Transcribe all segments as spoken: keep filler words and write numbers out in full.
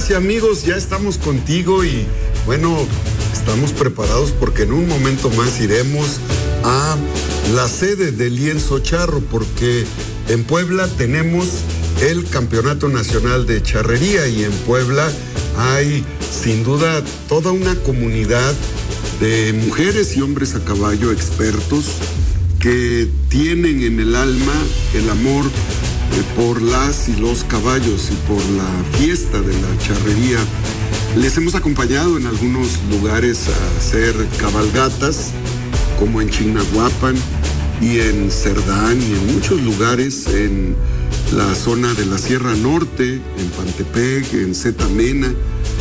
Amigas y amigos, ya estamos contigo y bueno, estamos preparados porque en un momento más iremos a la sede de Lienzo Charro, porque en Puebla tenemos el Campeonato Nacional de Charrería y en Puebla hay sin duda toda una comunidad de mujeres y hombres a caballo expertos que tienen en el alma el amor eh, por las y los caballos y por la fiesta de la charrería. Les hemos acompañado en algunos lugares a hacer cabalgatas, como en Chignahuapan y en Cerdán y en muchos lugares en la zona de la Sierra Norte, en Pantepec, en Zetamena.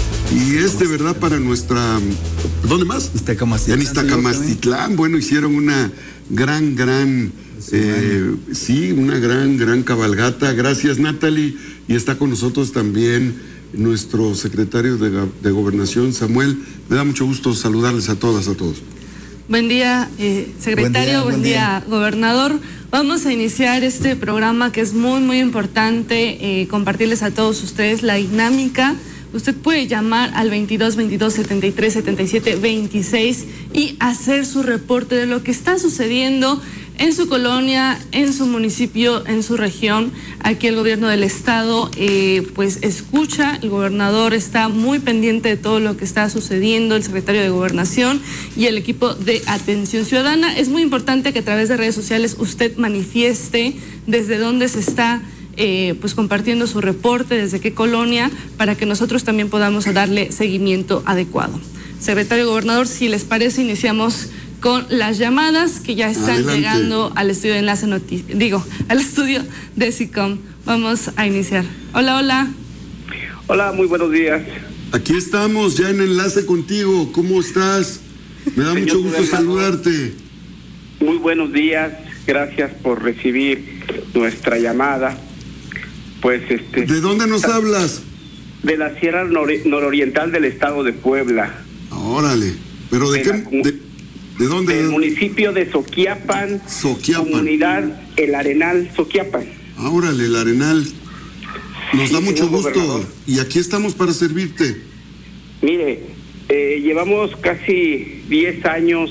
Y es de verdad para nuestra... ¿Dónde más? Iztacamastitlán. En Iztacamastitlán. Bueno, hicieron una gran, gran... Eh, sí, una gran, gran cabalgata. Gracias, Natalie. Y está con nosotros también nuestro secretario de, de Gobernación, Samuel. Me da mucho gusto saludarles a todas, a todos. Buen día, eh, secretario, buen día, buen día, gobernador. Vamos a iniciar este programa que es muy, muy importante, eh, compartirles a todos ustedes la dinámica. Usted puede llamar al veintidós veintidós setenta y tres setenta y siete veintiséis y hacer su reporte de lo que está sucediendo en su colonia, en su municipio, en su región. Aquí el gobierno del estado eh, pues escucha, el gobernador está muy pendiente de todo lo que está sucediendo, el secretario de Gobernación y el equipo de Atención Ciudadana. Es muy importante que a través de redes sociales usted manifieste desde dónde se está Eh, pues compartiendo su reporte, desde qué colonia, para que nosotros también podamos darle seguimiento adecuado. Secretario Gobernador, si les parece, iniciamos con las llamadas que ya están Adelante. llegando al estudio de Enlace Noticias, digo, al estudio de SICOM. Vamos a iniciar. Hola, hola. Hola, muy buenos días. Aquí estamos, ya en enlace contigo. ¿Cómo estás? Me da Señor mucho gusto saludarte. Muy buenos días, gracias por recibir nuestra llamada. Pues este. ¿De dónde nos hablas? De la Sierra nor nororiental del estado de Puebla. Órale, pero ¿de, de qué? La, de, ¿De dónde? Del municipio de Soquiapan, Soquiapan. Comunidad El Arenal, Soquiapan. Ah, órale, El Arenal. Nos sí, da mucho gusto gobernador. Y aquí estamos para servirte. Mire, eh, llevamos casi diez años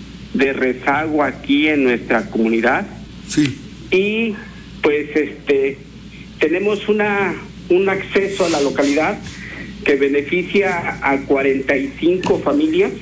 de rezago aquí en nuestra comunidad. Sí. Y pues este tenemos una un acceso a la localidad que beneficia a cuarenta y cinco familias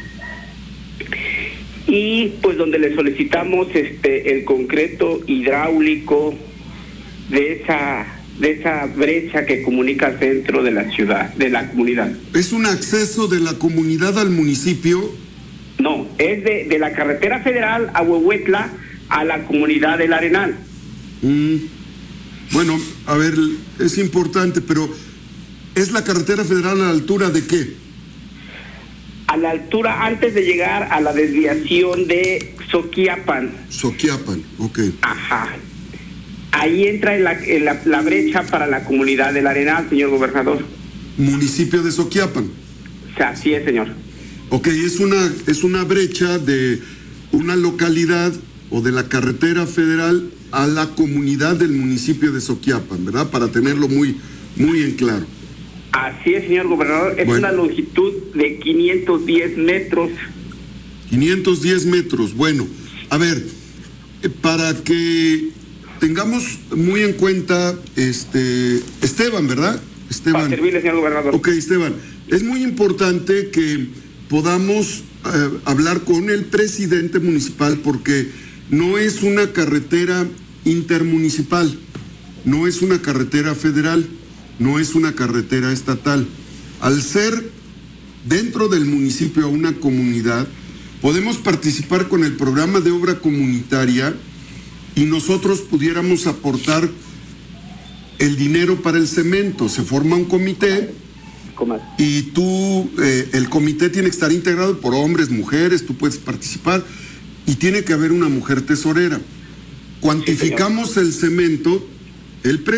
y pues donde le solicitamos este el concreto hidráulico de esa de esa brecha que comunica al centro de la ciudad, de la comunidad. ¿Es un acceso de la comunidad al municipio? No, es de, de la carretera federal a Huehuetla a la comunidad del Arenal. Mm. Bueno, a ver, es importante, pero ¿es la carretera federal a la altura de qué? A la altura antes de llegar a la desviación de Soquiapan. Soquiapan, ok. Ajá. Ahí entra en la, en la, la brecha para la comunidad del Arenal, señor gobernador. Municipio de Soquiapan. O sea, así es, señor. Ok, es una, es una brecha de una localidad o de la carretera federal a la comunidad del municipio de Soquiapan, ¿verdad? Para tenerlo muy, muy en claro. Así es, señor gobernador. Es bueno. Una longitud de quinientos diez metros. quinientos diez metros. Bueno, a ver, para que tengamos muy en cuenta, este, Esteban, ¿verdad? Esteban. Para servirle, señor gobernador. Ok, Esteban. Es muy importante que podamos eh, hablar con el presidente municipal porque no es una carretera intermunicipal, no es una carretera federal, no es una carretera estatal. Al ser dentro del municipio una comunidad, podemos participar con el programa de obra comunitaria y nosotros pudiéramos aportar el dinero para el cemento. Se forma un comité y tú, eh, el comité tiene que estar integrado por hombres, mujeres, tú puedes participar y tiene que haber una mujer tesorera. Cuantificamos el cemento, el precio